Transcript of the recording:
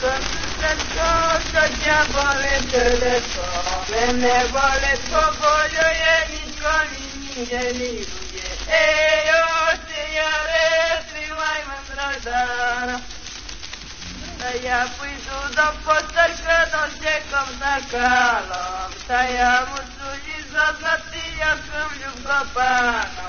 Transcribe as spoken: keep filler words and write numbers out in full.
Što će boli telesko, mene boli poboljo je, niko mi nije miruje. Ejo, si ja reci, majman roždana. Da ja pojdu do potrka, dosjekom za kalom. Da ja mu suđi zaznati, ja sam ljubko pana.